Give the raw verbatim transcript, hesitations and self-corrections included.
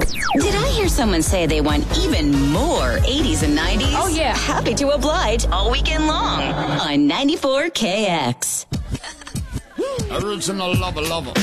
Did I hear someone say they want even more eighties and nineties? Oh, yeah. Happy to oblige all weekend long on ninety-four K X. Original lover lover.